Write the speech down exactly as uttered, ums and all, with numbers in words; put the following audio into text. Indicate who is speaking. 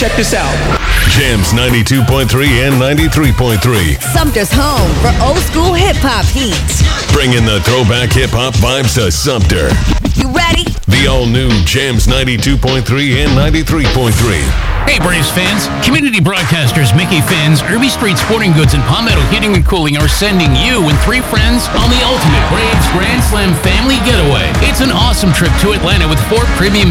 Speaker 1: check this out.
Speaker 2: Jams ninety-two point three and ninety-three point three.
Speaker 3: Sumter's home for old school hip-hop heat.
Speaker 2: Bringing the throwback hip-hop vibes to Sumter.
Speaker 3: You ready?
Speaker 2: The all-new Jams ninety-two point three and ninety-three point three.
Speaker 4: Hey Braves fans, community broadcasters Mickey Finn's, Irby Street Sporting Goods, and Palmetto Heating and Cooling are sending you and three friends on the ultimate Braves Grand Slam family getaway. It's an awesome trip to Atlanta with four premium